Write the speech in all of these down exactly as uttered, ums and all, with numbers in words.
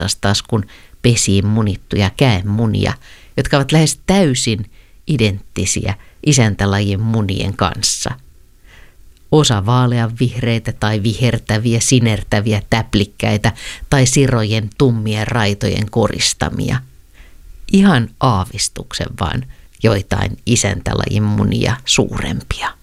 taas kun pesiin munittuja käenmunia, jotka ovat lähes täysin identtisiä isäntälajin munien kanssa. Osa vaaleanvihreitä tai vihertäviä, sinertäviä täplikkäitä tai sirojen tummien raitojen koristamia. Ihan aavistuksen vaan joitain isäntälajin munia suurempia.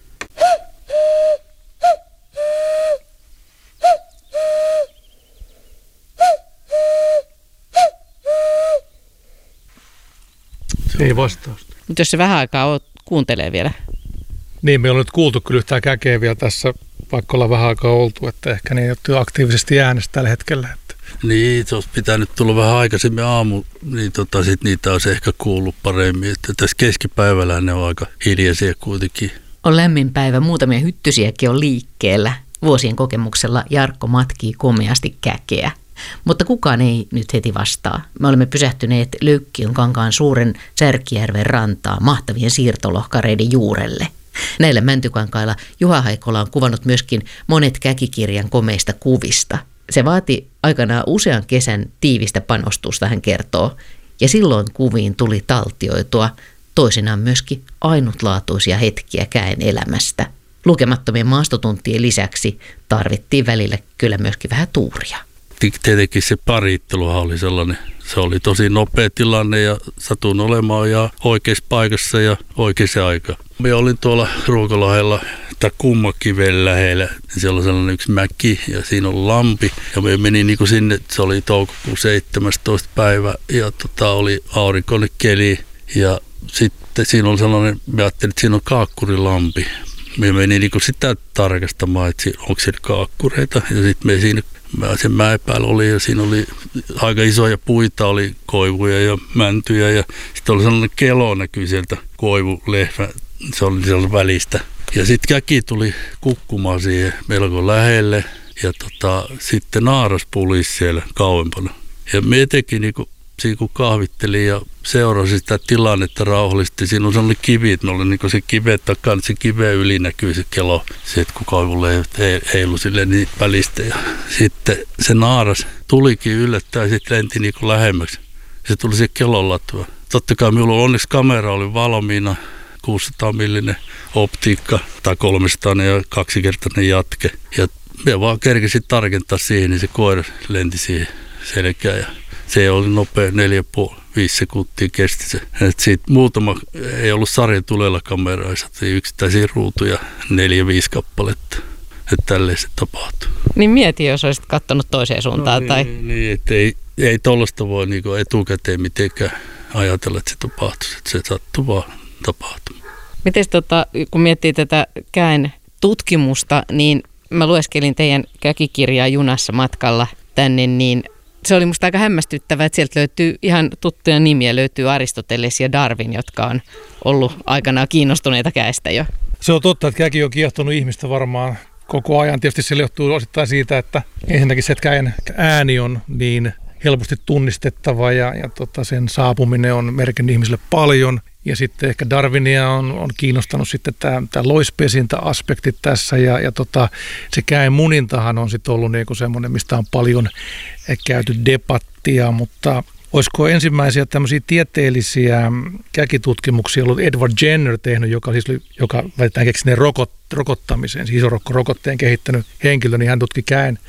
Ei vastausta. Mutta jos se vähän aikaa oot, kuuntelee vielä. Niin, me on nyt kuultu kyllä yhtään käkeä vielä tässä, vaikka ollaan vähän aikaa oltu, että ehkä ne ei ole aktiivisesti äänestä tällä hetkellä. Että. Niin, se olisi pitänyt tulla vähän aikaisemmin aamu, niin tota, sit niitä olisi ehkä kuullut paremmin. Että tässä keskipäivällä ne on aika hiljaisia kuitenkin. On lämmin päivä, muutamia hyttysiäkin on liikkeellä. Vuosien kokemuksella Jarkko matkii komeasti käkeä. Mutta kukaan ei nyt heti vastaa. Me olemme pysähtyneet Löykkiön kankaan suuren Särkijärven rantaa mahtavien siirtolohkareiden juurelle. Näillä mäntykankailla Juha Haikola on kuvannut myöskin monet käkikirjan komeista kuvista. Se vaati aikanaan usean kesän tiivistä panostusta, hän kertoo. Ja silloin kuviin tuli taltioitua toisinaan myöskin ainutlaatuisia hetkiä käen elämästä. Lukemattomien maastotuntien lisäksi tarvittiin välillä kyllä myöskin vähän tuuria. Tietenkin se paritteluhan oli sellainen, se oli tosi nopea tilanne ja satun olemaan ja oikeassa paikassa ja oikeassa aikaan. Me olin tuolla Ruokolahdella tai Kummakiven lähellä, siellä on sellainen yksi mäki ja siinä on lampi ja me menin niin kuin sinne, se oli toukokuun seitsemästoista päivä ja tota, oli aurinkoinen keli ja sitten siinä oli sellainen, me ajattelin, että siinä on kaakkurilampi. Me menin niin kuin sitä tarkastamaan, että onko siellä kaakkureita ja sitten me siinä sen mäen päällä oli ja siinä oli aika isoja puita, oli koivuja ja mäntyjä ja sitten oli sellainen kelo näkyy sieltä koivulehmä, se oli siellä välistä. Ja sitten käki tuli kukkumaan siihen melko lähelle ja tota, sitten naaras pulisi siellä kauempana. Ja me etenkin niin kun, siinä kun kahvittelin ja seurasin sitä tilannetta rauhallisesti, siinä on sellainen kivi, että oli niin se kive takana, se kive yli näkyy se kelo, se, että kun kaivulle heilu silleen niin välistä. Ja sitten se naaras tulikin yllättäen ja sitten lenti niin lähemmäksi. Se tuli siihen kelon lattua. Totta kai minulla onneksi kamera oli valmiina, kuusisataa millinen optiikka tai kolmesataa ja kaksikertainen jatke. Ja me vaan kerkesin tarkentaa siihen, niin se koira lenti siihen selkään. Ja se oli nopea, neljä puoli, viisi sekuntia kesti se. Et siitä muutama, ei ollut sarjatulella kameraa, saatiin yksittäisiä ruutuja, neljä, viisi kappaletta. Että tälleen se tapahtui. Niin mieti, jos olisit katsonut toiseen suuntaan. No, tai... Niin, niin että ei, ei tuollaista voi niinku etukäteen mitenkään ajatella, että se tapahtuisi. Että se sattuu vaan tapahtumaan. Miten tota, kun miettii tätä käen tutkimusta, niin mä lueskelin teidän käkikirjaa junassa matkalla tänne, niin se oli musta aika hämmästyttävää, että sieltä löytyy ihan tuttuja nimiä, löytyy Aristoteles ja Darwin, jotka on ollut aikanaan kiinnostuneita käestä jo. Se on totta, että käki on kiehtonut ihmistä varmaan koko ajan. Tietysti se johtuu osittain siitä, että ensinnäkin se, että käen ääni on niin helposti tunnistettava ja, ja tota, sen saapuminen on merkinnyt ihmisille paljon. Ja sitten ehkä Darwinia on, on kiinnostanut sitten tämä, tämä loispesintä-aspekti tässä ja, ja tota, se käen munintahan on sitten ollut niinku semmoinen, mistä on paljon käyty debattia, mutta olisiko ensimmäisiä tämmöisiä tieteellisiä käkitutkimuksia ollut Edward Jenner tehnyt, joka siis joka väitetään keksineen rokot, rokottamiseen, siis isorokkorokotteen kehittänyt henkilö, niin hän tutki käen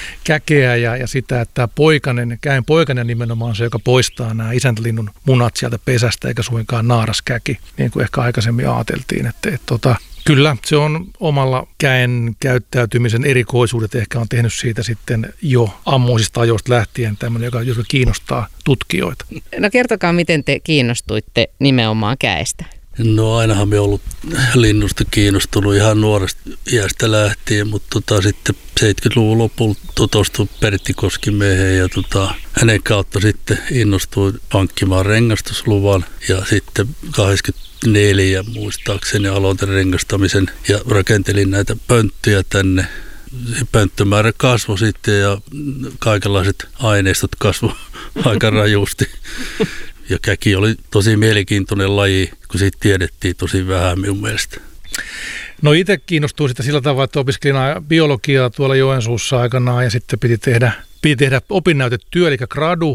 käkeä ja, ja sitä, että tämä poikanen, käen poikanen nimenomaan on se, joka poistaa nämä isäntälinnun munat sieltä pesästä, eikä suinkaan naaraskäki, niin kuin ehkä aikaisemmin ajateltiin, että, että tota, kyllä, se on omalla käen käyttäytymisen erikoisuudet ehkä on tehnyt siitä sitten jo ammoisista ajoista lähtien tämmöinen, joka, joka kiinnostaa tutkijoita. No kertokaa, miten te kiinnostuitte nimenomaan käestä? No ainahan me ollut linnusta kiinnostunut ihan nuoresta iästä lähtien, mutta tota, sitten seitsemänkymmentäluvun lopulla tutustuin Pertti Koskimieheen ja tota, hänen kautta sitten innostuin hankkimaan rengastusluvan ja sitten kahdeksankymmentäneljä muistaakseni aloitin rengastamisen ja rakentelin näitä pönttyjä tänne. Se pönttömäärä kasvoi sitten ja kaikenlaiset aineistot kasvoi aika rajusti. Ja käki oli tosi mielenkiintoinen laji, kun siitä tiedettiin tosi vähän minun mielestä. No itse kiinnostuin sitä sillä tavalla, että opiskelin biologiaa tuolla Joensuussa aikanaan ja sitten piti tehdä piti tehdä opinnäytetyö, eli gradu,